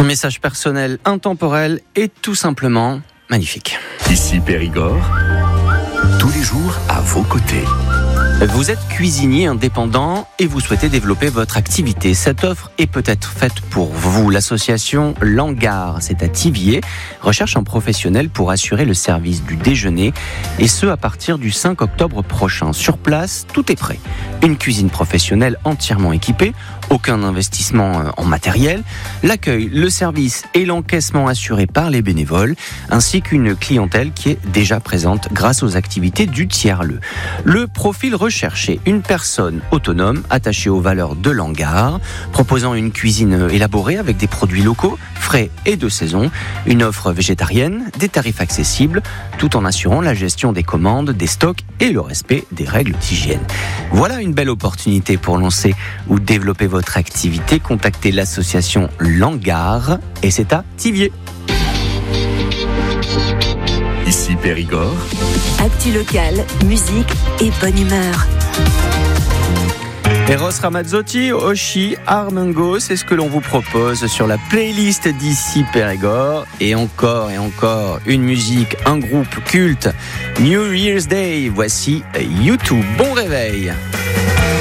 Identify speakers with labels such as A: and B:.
A: Un message personnel, intemporel et tout simplement magnifique.
B: Ici Périgord, tous les jours à vos côtés.
A: Vous êtes cuisinier indépendant et vous souhaitez développer votre activité. Cette offre est peut-être faite pour vous. L'association Langar, c'est à Thiviers, recherche un professionnel pour assurer le service du déjeuner et ce à partir du 5 octobre prochain. Sur place, tout est prêt. Une cuisine professionnelle entièrement équipée, aucun investissement en matériel, l'accueil, le service et l'encaissement assurés par les bénévoles, ainsi qu'une clientèle qui est déjà présente grâce aux activités du tiers-lieu. Le profil recherché, une personne autonome attachée aux valeurs de Langar, proposant une cuisine élaborée avec des produits locaux, frais et de saison, une offre végétarienne, des tarifs accessibles, tout en assurant la gestion des commandes, des stocks et le respect des règles d'hygiène. Voilà une belle opportunité pour lancer ou développer votre activité. Contactez l'association Langar et c'est à Thiviers.
B: Ici Périgord,
C: actu locale, musique et bonne humeur.
A: Eros Ramazzotti, Oshi, Armengo, c'est ce que l'on vous propose sur la playlist d'Ici Périgord. Et encore une musique, un groupe culte, New Year's Day. Voici U2. Bon réveil.